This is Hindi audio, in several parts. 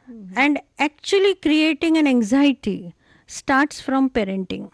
And actually creating an anxiety starts from parenting.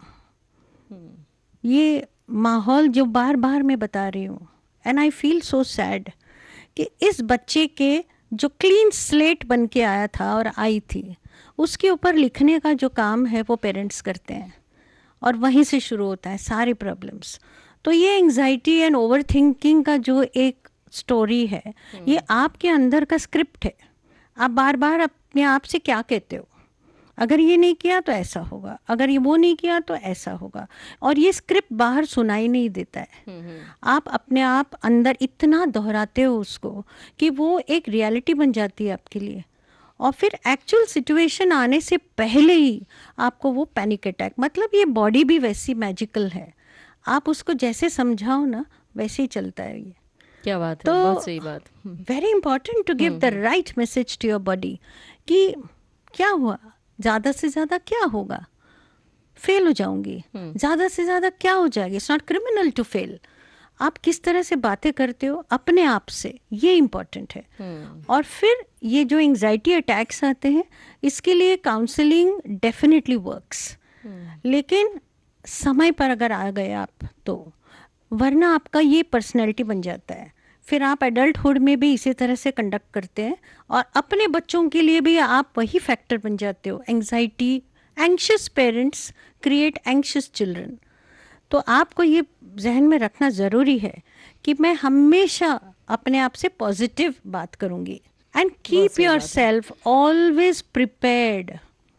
ये माहौल जो बार बार मैं बता रही हूँ, and I feel so sad कि इस बच्चे के जो क्लीन स्लेट बन के आया था और आई थी, उसके ऊपर लिखने का जो काम है वो पेरेंट्स करते हैं, और वहीं से शुरू होता है सारे प्रॉब्लम्स. तो ये एंग्जाइटी एंड ओवर थिंकिंग का जो एक स्टोरी है, ये आपके अंदर का स्क्रिप्ट है. आप बार बार अपने आप से क्या कहते हो, अगर ये नहीं किया तो ऐसा होगा, अगर ये वो नहीं किया तो ऐसा होगा, और ये स्क्रिप्ट बाहर सुनाई नहीं देता है. आप अपने आप अंदर इतना दोहराते हो उसको कि वो एक रियलिटी बन जाती है आपके लिए, और फिर एक्चुअल सिचुएशन आने से पहले ही आपको वो पैनिक अटैक. मतलब ये बॉडी भी वैसी मैजिकल है, आप उसको जैसे समझाओ ना वैसे ही चलता है ये. क्या बात है, तो बहुत सही बात. Very important to give the right message to your body कि क्या हुआ, ज़्यादा से ज़्यादा क्या होगा, फेल हो जाऊंगी, ज़्यादा से ज़्यादा क्या हो जाएगी. It's not criminal to fail. आप किस तरह से बातें करते हो अपने आप से, ये इम्पॉर्टेंट है. और फिर ये जो एंग्जाइटी अटैक्स आते हैं, इसके लिए काउंसलिंग डेफिनेटली वर्क्स, लेकिन समय पर अगर आ गए आप तो, वरना आपका ये पर्सनैलिटी बन जाता है. फिर आप एडल्टहुड में भी इसी तरह से कंडक्ट करते हैं, और अपने बच्चों के लिए भी आप वही फैक्टर बन जाते हो. Anxiety, anxious parents create anxious children. तो आपको ये जहन में रखना ज़रूरी है कि मैं हमेशा अपने आप से पॉजिटिव बात करूँगी. And keep your self always prepared.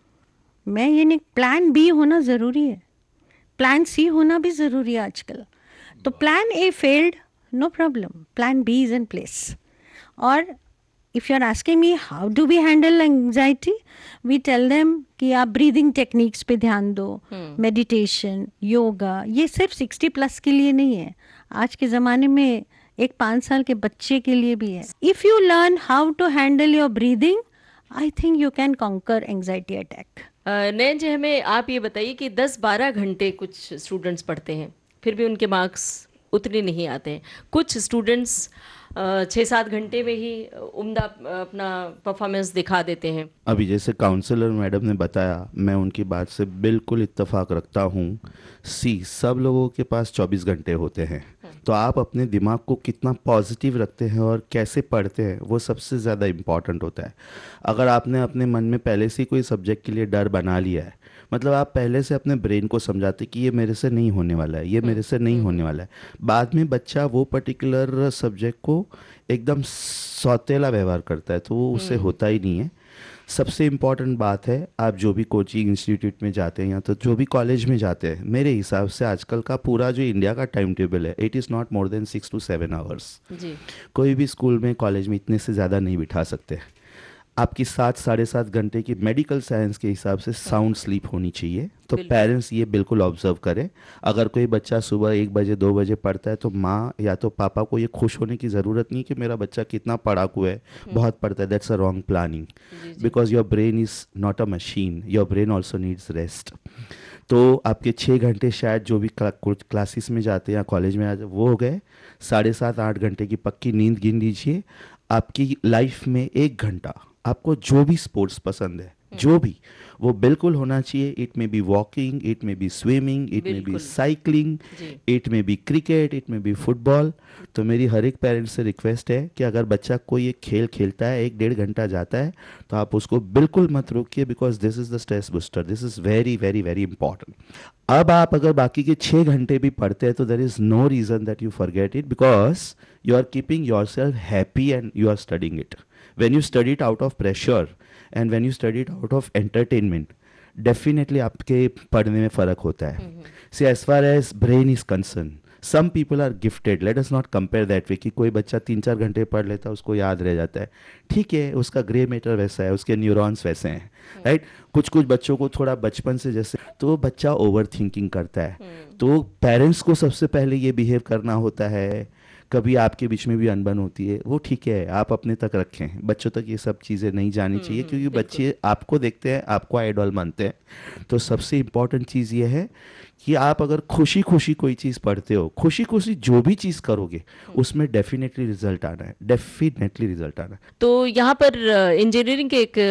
मैं ये नहीं, प्लान बी होना ज़रूरी है, प्लान सी होना भी ज़रूरी है आजकल. तो plan A failed, no problem, plan B is in place. और if you are asking me how do we handle anxiety, we tell them कि आप ब्रीदिंग टेक्निक्स पे ध्यान दो, मेडिटेशन, योगा. ये सिर्फ 60+ के लिए नहीं है, आज के ज़माने में एक 5 साल के बच्चे के लिए भी है. If you learn how to handle your breathing, I think you can conquer anxiety attack. नयन जी, हमें आप ये बताइए कि 10-12 घंटे कुछ स्टूडेंट्स पढ़ते हैं, फिर भी उनके मार्क्स उतने नहीं आते हैं. कुछ स्टूडेंट्स 6-7 घंटे में ही उम्दा अपना परफॉर्मेंस दिखा देते हैं. अभी जैसे काउंसलर मैडम ने बताया, मैं उनकी बात से बिल्कुल इत्तेफाक रखता हूँ. सब लोगों के पास 24 घंटे होते हैं, तो आप अपने दिमाग को कितना पॉजिटिव रखते हैं और कैसे पढ़ते हैं, वो सबसे ज़्यादा इम्पॉर्टेंट होता है. अगर आपने अपने मन में पहले से कोई सब्जेक्ट के लिए डर बना लिया है, मतलब आप पहले से अपने ब्रेन को समझाते कि ये मेरे से नहीं होने वाला है, ये मेरे से नहीं होने वाला है, बाद में बच्चा वो पर्टिकुलर सब्जेक्ट को एकदम सौतेला व्यवहार करता है, तो वो उससे होता ही नहीं है. सबसे इम्पॉर्टेंट बात है, आप जो भी कोचिंग इंस्टीट्यूट में जाते हैं या तो जो भी कॉलेज में जाते हैं, मेरे हिसाब से आजकल का पूरा जो इंडिया का टाइम टेबल है, it is not more than 6 to 7 hours. कोई भी स्कूल में, कॉलेज में इतने से ज़्यादा नहीं बिठा सकते. आपकी 7-7.5 घंटे की मेडिकल साइंस के हिसाब से साउंड स्लीप होनी चाहिए. तो पेरेंट्स ये बिल्कुल ऑब्जर्व करें. अगर कोई बच्चा सुबह 1 बजे 2 बजे पढ़ता है, तो माँ या तो पापा को ये खुश होने की ज़रूरत नहीं कि मेरा बच्चा कितना पढ़ाकू है, बहुत पढ़ता है. That's a wrong planning, because your brain is not a machine, your brain also needs rest. तो आपके 6 घंटे शायद जो भी क्लासेस में जाते हैं या कॉलेज में आते, वो हो गए. 7.5-8 घंटे की पक्की नींद गिन लीजिए. आपकी लाइफ में 1 घंटा आपको जो भी स्पोर्ट्स पसंद है, जो भी, वो बिल्कुल होना चाहिए. इट में बी वॉकिंग, इट में बी स्विमिंग, इट में बी साइकिलिंग, इट में बी क्रिकेट, इट में बी फुटबॉल. तो मेरी हर एक पेरेंट्स से रिक्वेस्ट है कि अगर बच्चा कोई एक खेल खेलता है, 1-1.5 घंटा जाता है, तो आप उसको बिल्कुल मत रोकिए, because this is the stress booster. This is very very very important. अब आप अगर बाकी के 6 घंटे भी पढ़ते हैं, तो there is no reason that you forget it, because you are keeping your self happy and you are studying it. When you study it out of pressure and when you study it out of entertainment, definitely आपके पढ़ने में फ़र्क होता है. See, as far as brain is concerned, some people are gifted. Let us not compare that way कि कोई बच्चा 3-4 घंटे पढ़ लेता है, उसको याद रह जाता है. ठीक है, उसका ग्रे मैटर वैसा है, उसके न्यूरॉन्स वैसे हैं, राइट. कुछ बच्चों को थोड़ा बचपन से जैसे, तो वो बच्चा ओवर थिंकिंग करता है. तो पेरेंट्स को सबसे पहले ये बिहेव करना होता है. कभी आपके बीच में भी अनबन होती है, वो ठीक है, आप अपने तक रखें. बच्चों तक ये सब चीज़ें नहीं जानी चाहिए, क्योंकि बच्चे आपको देखते हैं, आपको आइडल मानते हैं. तो सबसे इम्पॉर्टेंट चीज़ ये है कि आप अगर खुशी खुशी कोई चीज़ पढ़ते हो, खुशी खुशी जो भी चीज़ करोगे, उसमें डेफिनेटली रिजल्ट आना है, डेफिनेटली रिजल्ट आना है. तो यहाँ पर इंजीनियरिंग के एक